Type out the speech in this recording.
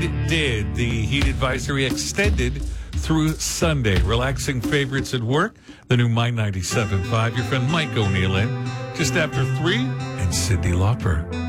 did. The heat advisory extended through Sunday. Relaxing favorites at work. The new My 97.5. Your friend Mike O'Neill in just after 3 and Cyndi Lauper.